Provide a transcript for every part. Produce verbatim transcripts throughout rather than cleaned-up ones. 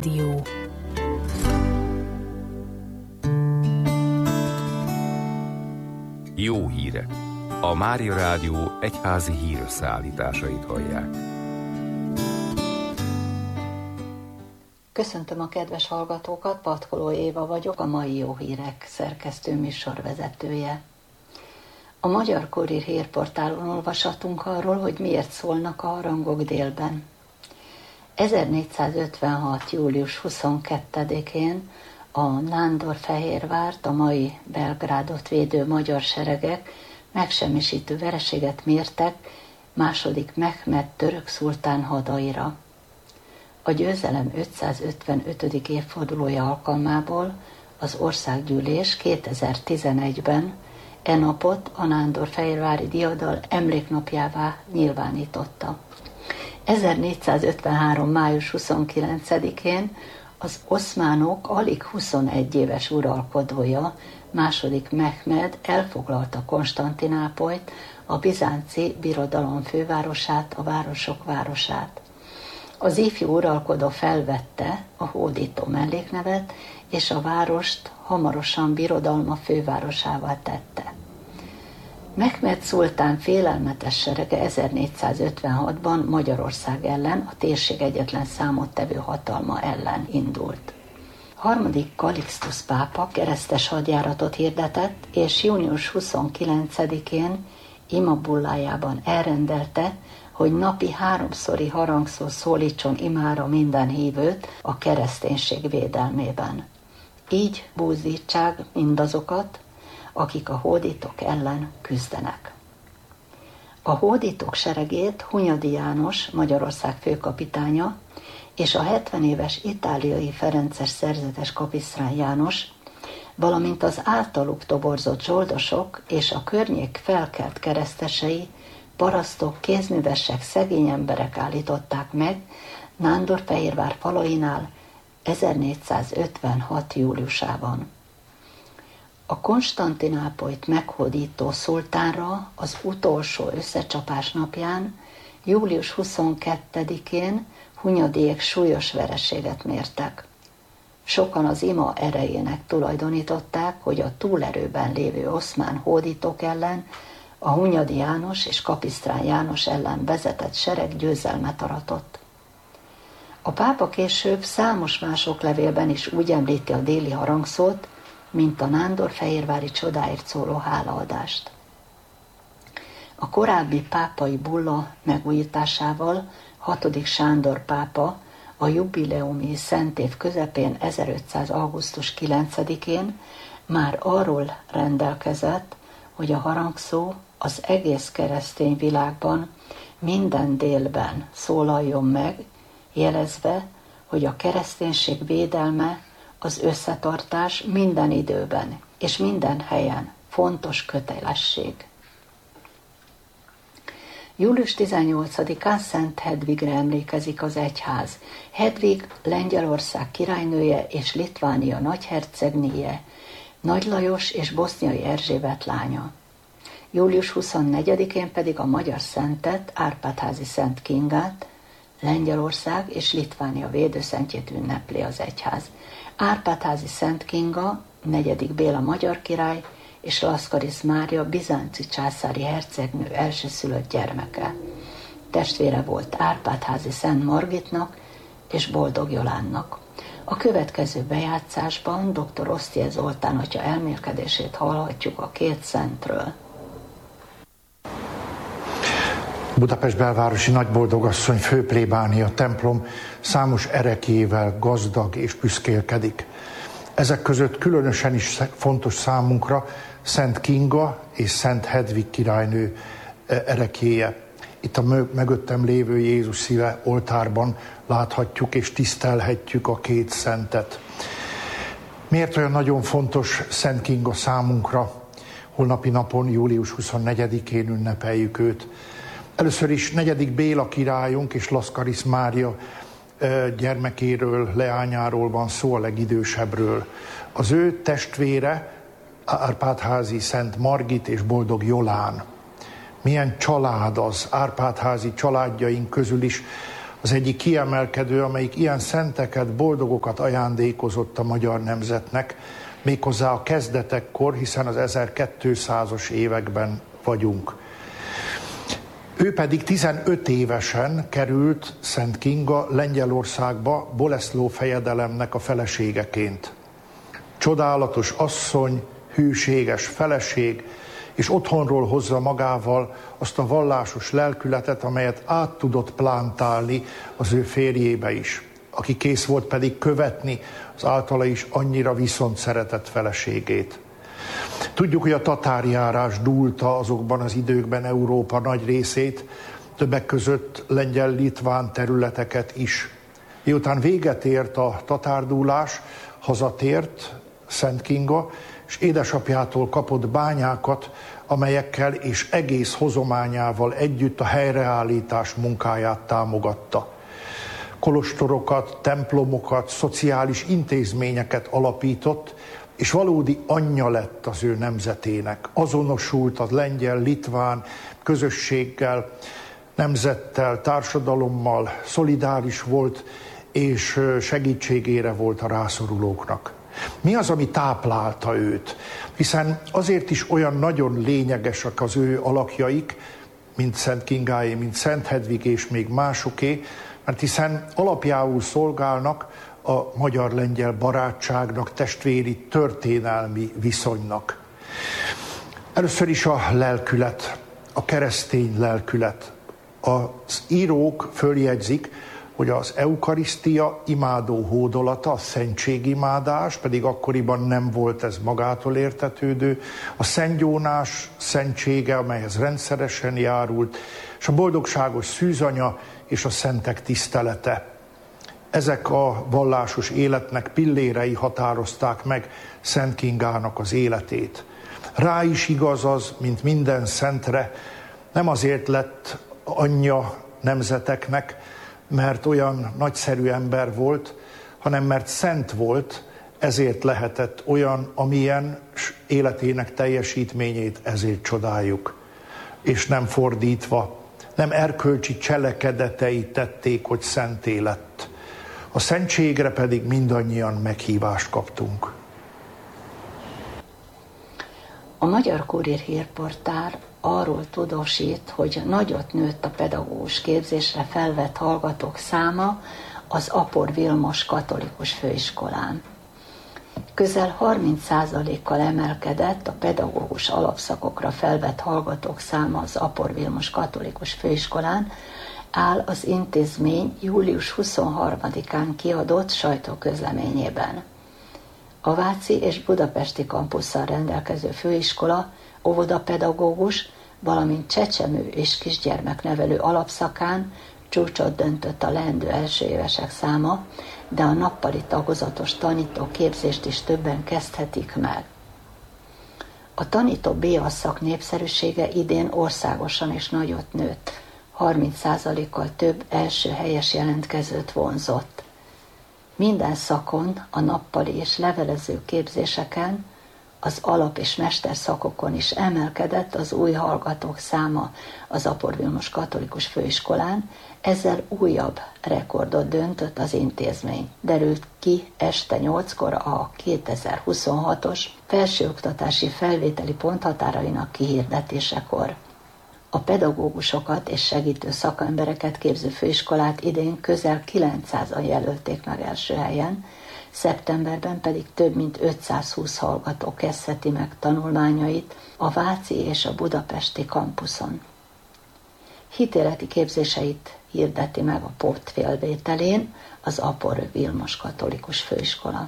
Dió. Jó hírek! A Mária Rádió egyházi hírösszeállításait hallják. Köszöntöm a kedves hallgatókat, Patkoló Éva vagyok, a mai Jó Hírek szerkesztő műsorvezetője. A Magyar Kurír hírportálon olvashatunk arról, hogy miért szólnak a harangok délben. ezernégyszázötvenhat. július huszonkettedikén a Nándorfehérvárt, a mai Belgrádot védő magyar seregek megsemmisítő vereséget mértek második Mehmed török szultán hadaira. A győzelem ötszázötvenötödik évfordulója alkalmából az országgyűlés kétezer-tizenegyben e napot a nándorfehérvári diadal emléknapjává nyilvánította. ezernégyszázötvenhárom. május huszonkilencedikén az oszmánok alig huszonegy éves uralkodója, második Mehmed elfoglalta Konstantinápolyt, a bizánci birodalom fővárosát, a városok városát. Az ifjú uralkodó felvette a hódító melléknevet, és a várost hamarosan birodalma fővárosává tette. Mehmed szultán félelmetes serege ezernégyszázötvenhatban Magyarország ellen, a térség egyetlen számottevő hatalma ellen indult. Harmadik Kalixtusz pápa keresztes hadjáratot hirdetett, és június huszonkilencedikén imabullájában elrendelte, hogy napi háromszori harangszó szólítson imára minden hívőt a kereszténység védelmében. Így búzítsák mindazokat, akik a hódítók ellen küzdenek. A hódítók seregét Hunyadi János, Magyarország főkapitánya, és a hetven éves itáliai ferences szerzetes Kapisztrán János, valamint az általuk toborzott zsoldosok és a környék felkelt keresztesei, parasztok, kézművesek, szegény emberek állították meg Nándorfehérvár falainál ezernégyszázötvenhat. júliusában. A Konstantinápolyt meghódító szultánra az utolsó összecsapás napján, július huszonkettedikén Hunyadiék súlyos vereséget mértek. Sokan az ima erejének tulajdonították, hogy a túlerőben lévő oszmán hódítók ellen a Hunyadi János és Kapisztrán János ellen vezetett sereg győzelmet aratott. A pápa később számos mások levélben is úgy említi a déli harangszót, mint a nándorfehérvári csodáért szóló hálaadást. A korábbi pápai bulla megújításával hatodik Sándor pápa a jubileumi szentév közepén ezerötszáz. augusztus kilencedikén már arról rendelkezett, hogy a harangszó az egész keresztény világban minden délben szólaljon meg, jelezve, hogy a kereszténység védelme, az összetartás minden időben és minden helyen fontos kötelesség. július tizennyolcadikán Szent Hedvigre emlékezik az egyház. Hedvig Lengyelország királynője és Litvánia nagyhercegnéje, Nagy Lajos és Boszniai Erzsébet lánya. július huszonnegyedikén pedig a magyar szentet, Árpád-házi Szent Kingát, Lengyelország és Litvánia védőszentjét ünnepli az egyház. Árpád-házi Szent Kinga, negyedik Béla magyar király, és Laszkarisz Mária bizánci császári hercegnő elsőszülött gyermeke. Testvére volt Árpád-házi Szent Margitnak és Boldog Jolánnak. A következő bejátszásban dr. Osztie Zoltán atya elmélkedését hallhatjuk a két szentről. Budapest belvárosi Nagyboldogasszony főplébánia templom számos ereklyével gazdag és büszkélkedik. Ezek között különösen is fontos számunkra Szent Kinga és Szent Hedvig királynő ereklyéje. Itt a mögöttem lévő Jézus szíve oltárban láthatjuk és tisztelhetjük a két szentet. Miért olyan nagyon fontos Szent Kinga számunkra? Holnapi napon, július huszonnegyedikén ünnepeljük őt. Először is negyedik Béla királyunk és Laszkarisz Mária gyermekéről, leányáról van szó, a legidősebbről. Az ő testvére Árpád-házi Szent Margit és Boldog Jolán. Milyen család az Árpád-házi családjaink közül is Az egyik kiemelkedő, amelyik ilyen szenteket, boldogokat ajándékozott a magyar nemzetnek, méghozzá a kezdetekkor, hiszen az ezerkétszázas években vagyunk. Ő pedig tizenöt évesen került Szent Kinga Lengyelországba Bolesló fejedelemnek a feleségeként. Csodálatos asszony, hűséges feleség, és otthonról hozza magával azt a vallásos lelkületet, amelyet át tudott plántálni az ő férjébe is, aki kész volt pedig követni az általa is annyira viszont szeretett feleségét. Tudjuk, hogy a tatárjárás dúlta azokban az időkben Európa nagy részét, többek között lengyel-litván területeket is. Miután véget ért a tatárdúlás, hazatért Szent Kinga, és édesapjától kapott bányákat, amelyekkel és egész hozományával együtt a helyreállítás munkáját támogatta. Kolostorokat, templomokat, szociális intézményeket alapított, és valódi anyja lett az ő nemzetének. Azonosult a lengyel-litván közösséggel, nemzettel, társadalommal, szolidáris volt, és segítségére volt a rászorulóknak. Mi az, ami táplálta őt? Hiszen azért is olyan nagyon lényegesek az ő alakjaik, mint Szent Kingáé, mint Szent Hedvig és még másoké, mert hiszen alapjául szolgálnak a magyar-lengyel barátságnak, testvéri történelmi viszonynak. Először is a lelkület, a keresztény lelkület. Az írók följegyzik, hogy az eukarisztia imádó hódolata, a szentségimádás, pedig akkoriban nem volt ez magától értetődő, a szentgyónás szentsége, amelyhez rendszeresen járult, és a boldogságos szűzanya és a szentek tisztelete. Ezek a vallásos életnek pillérei határozták meg Szent Kingának az életét. Rá is igaz az, mint minden szentre, nem azért lett anyja nemzeteknek, mert olyan nagyszerű ember volt, hanem mert szent volt, ezért lehetett olyan, amilyen életének teljesítményét ezért csodáljuk. És nem fordítva, nem erkölcsi cselekedetei tették, hogy szenté lett. A szentségre pedig mindannyian meghívást kaptunk. A Magyar Kurír hírportál arról tudósít, hogy nagyot nőtt a pedagógus képzésre felvett hallgatók száma az Apor Vilmos Katolikus Főiskolán. Közel harminc százalékkal emelkedett a pedagógus alapszakokra felvett hallgatók száma az Apor Vilmos Katolikus Főiskolán, áll az intézmény július huszonharmadikán kiadott sajtóközleményében. A váci és budapesti kampusszal rendelkező főiskola óvodapedagógus, valamint csecsemő és kisgyermeknevelő alapszakán csúcsot döntött a leendő első évesek száma, de a nappali tagozatos tanító képzést is többen kezdhetik meg. A tanító bé szak népszerűsége idén országosan is nagyot nőtt, harminc százalékkal több első helyes jelentkezőt vonzott. Minden szakon, a nappali és levelező képzéseken, az alap- és mesterszakokon is emelkedett az új hallgatók száma az Apor Vilmos Katolikus Főiskolán, ezzel újabb rekordot döntött az intézmény. Derült ki este nyolckor a kétezer-huszonhatos felsőoktatási felvételi ponthatárainak kihirdetésekor. A pedagógusokat és segítő szakembereket képző főiskolát idén közel kilencszázan jelölték meg első helyen, szeptemberben pedig több mint ötszázhúsz hallgató kezdheti meg tanulmányait a váci és a budapesti kampuszon. Hitéleti képzéseit hirdeti meg a pótfélvételén az Apor Vilmos Katolikus Főiskola.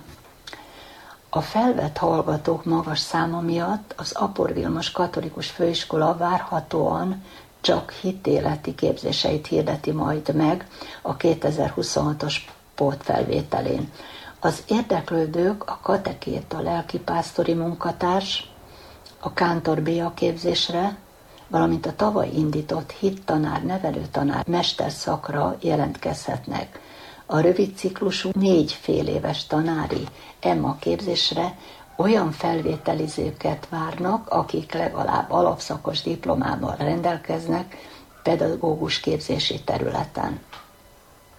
A felvett hallgatók magas száma miatt az Apor Vilmos Katolikus Főiskola várhatóan csak hitéleti képzéseit hirdeti majd meg a kétezer-huszonhatos pótfelvételén. Az érdeklődők a katekéta lelkipásztori munkatárs, a kántor bé képzésre, valamint a tavaly indított hittanár, nevelőtanár mesterszakra jelentkezhetnek. A rövid ciklusú négy fél éves tanári EMMA képzésre olyan felvételizőket várnak, akik legalább alapszakos diplomával rendelkeznek pedagógus képzési területen.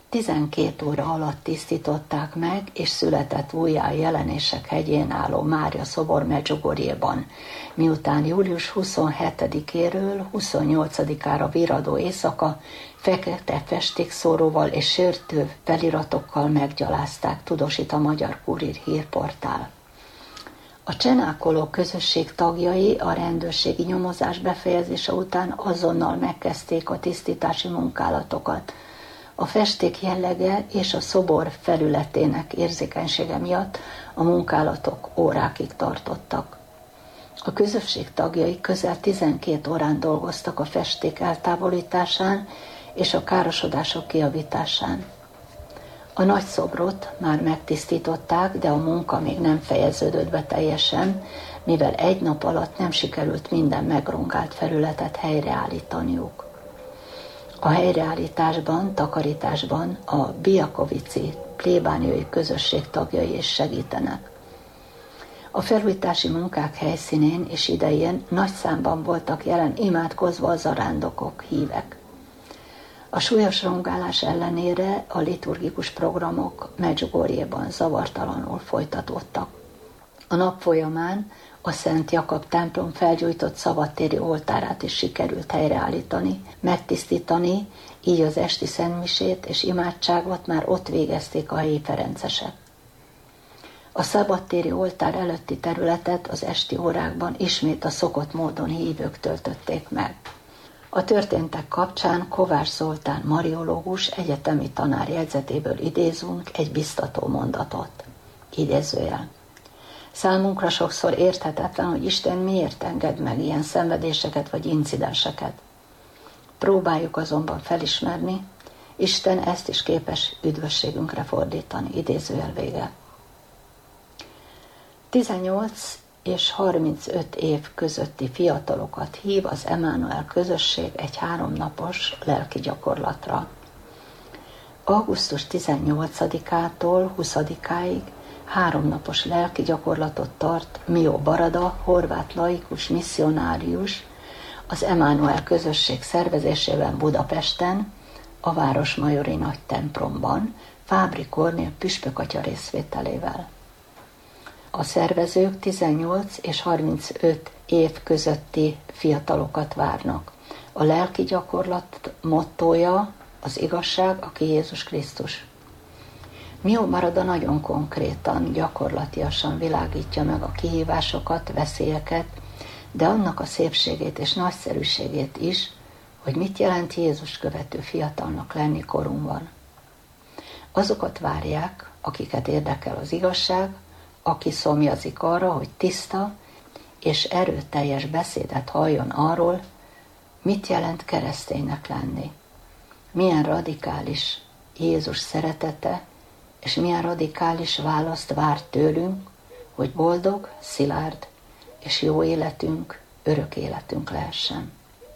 tizenkét óra alatt tisztították meg, és született újjá Jelenések hegyén álló Mária szobor Medjugorjeban, miután július huszonhetedikéről huszonnyolcadikára viradó éjszaka fekete festékszóróval és sértő feliratokkal meggyalázták, tudósít a Magyar Kurír hírportál. A csenákoló közösség tagjai a rendőrségi nyomozás befejezése után azonnal megkezdték a tisztítási munkálatokat. A festék jellege és a szobor felületének érzékenysége miatt a munkálatok órákig tartottak. A közösség tagjai közel tizenkét órán dolgoztak a festék eltávolításán és a károsodások kijavításán. A nagy szobrot már megtisztították, de a munka még nem fejeződött be teljesen, mivel egy nap alatt nem sikerült minden megrongált felületet helyreállítaniuk. A helyreállításban, takarításban a biakovici plébániai közösség tagjai is segítenek. A felújítási munkák helyszínén és idején nagy számban voltak jelen imádkozva a zarándokok, hívek. A súlyos rongálás ellenére a liturgikus programok Medjugorjeban zavartalanul folytatódtak. A nap folyamán a Szent Jakab templom felgyújtott szabadtéri oltárát is sikerült helyreállítani, megtisztítani, így az esti szentmisét és imádságot már ott végezték a helyi ferencesek. A szabadtéri oltár előtti területet az esti órákban ismét a szokott módon hívők töltötték meg. A történtek kapcsán Kovács Zoltán mariológus egyetemi tanár jegyzetéből idézünk egy biztató mondatot. Idézőjel. Számunkra sokszor érthetetlen, hogy Isten miért enged meg ilyen szenvedéseket vagy incidenseket. Próbáljuk azonban felismerni, Isten ezt is képes üdvösségünkre fordítani. Idézőjel vége. tizennyolc és harmincöt év közötti fiatalokat hív az Emmanuel közösség egy háromnapos lelki gyakorlatra. augusztus tizennyolcadikától huszadikáig háromnapos lelki gyakorlatot tart Mio Barada, horvát laikus misszionárius, az Emmanuel közösség szervezésében Budapesten, a Városmajori nagy templomban, Fábri Kornél püspökatya részvételével. A szervezők tizennyolc és harmincöt év közötti fiatalokat várnak. A lelki gyakorlat mottója az igazság, aki Jézus Krisztus. Mio Barada nagyon konkrétan, gyakorlatiasan világítja meg a kihívásokat, veszélyeket, de annak a szépségét és nagyszerűségét is, hogy mit jelent Jézus követő fiatalnak lenni korunkban. Azokat várják, akiket érdekel az igazság, aki szomjazik arra, hogy tiszta és erőteljes beszédet halljon arról, mit jelent kereszténynek lenni. Milyen radikális Jézus szeretete, és milyen radikális választ vár tőlünk, hogy boldog, szilárd és jó életünk, örök életünk lehessen.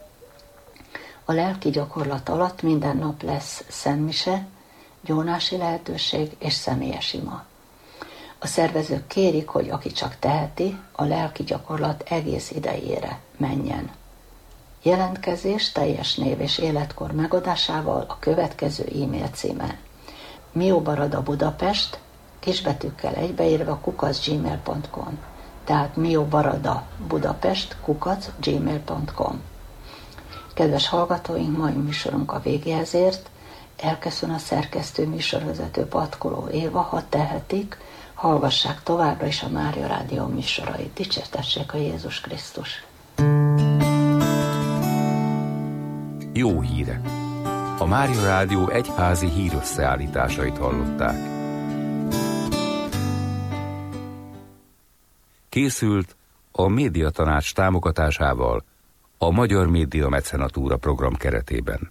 A lelki gyakorlat alatt minden nap lesz szentmise, gyónási lehetőség és személyes ima. A szervezők kérik, hogy aki csak teheti, a lelki gyakorlat egész idejére menjen. Jelentkezés teljes név és életkor megadásával a következő e-mail címen. Mio Barada Budapest, kisbetűkkel egybeírva kukac gmail pont com. Tehát Mio Barada Budapest, kukac gmail pont com. Kedves hallgatóink, mai műsorunk a végéhez ért. Elköszön a szerkesztő műsorvezető Patkoló Éva, ha tehetik, hallgassák továbbra is a Mária Rádió műsorait. Dicsértessék a Jézus Krisztus! Jó hírek! A Mária Rádió egyházi hírösszeállításait hallották. Készült a Médiatanács támogatásával a Magyar Média Mecenatúra program keretében.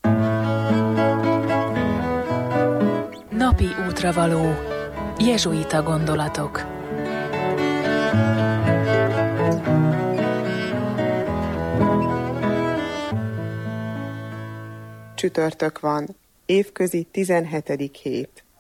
Napi útravaló. Jezsuita gondolatok. Csütörtök van, évközi tizenhetedik hét.